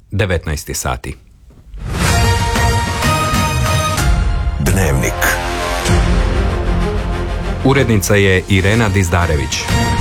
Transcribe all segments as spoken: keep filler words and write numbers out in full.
devetnaest sati. Dnevnik. Urednica je Irena Dizdarević.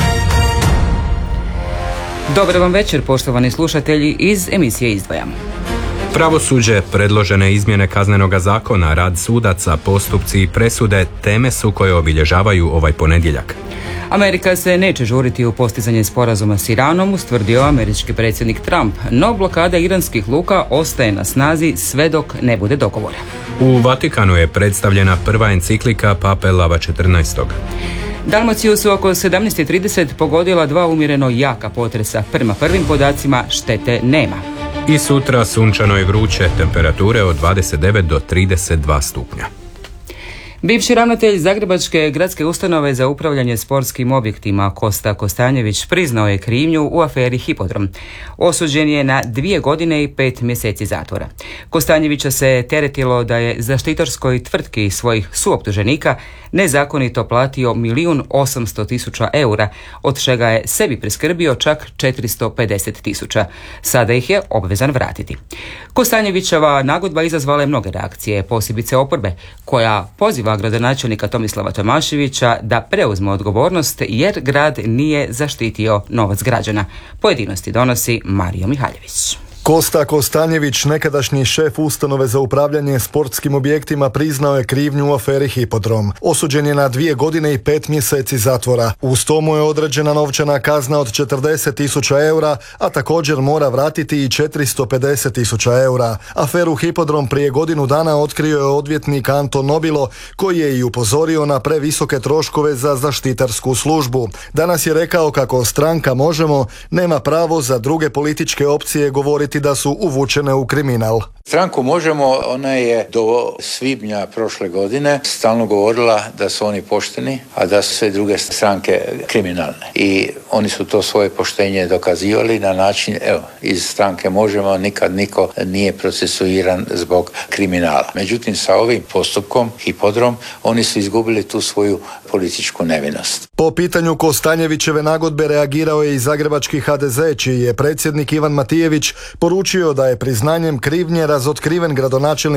Dobar vam večer, poštovani slušatelji, iz emisije Izdvajam. Pravosuđe, predložene izmjene kaznenoga zakona, rad sudaca, postupci i presude teme su koje obilježavaju ovaj ponedjeljak. Amerika se neće žuriti u postizanje sporazuma s Iranom, ustvrdio američki predsjednik Trump, no blokada iranskih luka ostaje na snazi sve dok ne bude dogovora. U Vatikanu je predstavljena prva enciklika Pape Lava četrnaestog. Dalmaciju su oko sedamnaest trideset pogodila dva umjereno jaka potresa. Prema prvim podacima štete nema. I sutra sunčano i vruće, temperature od dvadeset devet do trideset dva stupnja. Bivši ravnatelj Zagrebačke gradske ustanove za upravljanje sportskim objektima Kosta Kostanjević priznao je krivnju u aferi Hipodrom. Osuđen je na dvije godine i pet mjeseci zatvora. Kostanjevića se teretilo da je zaštitarskoj tvrtki svojih suoptuženika nezakonito platio milijun osamsto tisuća eura, od čega je sebi priskrbio čak četiristo pedeset tisuća. Sada ih je obvezan vratiti. Kostanjevićeva nagodba izazvala je mnoge reakcije, posebice oporbe, koja poziva gradonačelnika Tomislava Tomaševića da preuzme odgovornost jer grad nije zaštitio novac građana. Pojedinosti donosi Mario Mihaljević. Kosta Kostanjević, nekadašnji šef ustanove za upravljanje sportskim objektima, priznao je krivnju u aferi Hipodrom. Osuđen je na dvije godine i pet mjeseci zatvora. Uz to mu je određena novčana kazna od četrdeset tisuća eura, a također mora vratiti i četiristo pedeset tisuća eura. Aferu Hipodrom prije godinu dana otkrio je odvjetnik Anton Nobilo, koji je i upozorio na previsoke troškove za zaštitarsku službu. Danas je rekao kako stranka Možemo nema pravo za druge političke opcije govoriti da su uvučene u kriminal. Stranku Možemo, ona je do svibnja prošle godine stalno govorila da su oni pošteni, a da su sve druge stranke kriminalne. I oni su to svoje poštenje dokazivali na način, evo, iz stranke Možemo nikad niko nije procesuiran zbog kriminala. Međutim, sa ovim postupkom Hipodrom, oni su izgubili tu svoju političku nevinost. Po pitanju Kostanjevićeve nagodbe reagirao je i zagrebački ha de ze, čiji je predsjednik Ivan Matijević poručio da je priznanjem krivnje razotkriven gradonačelnik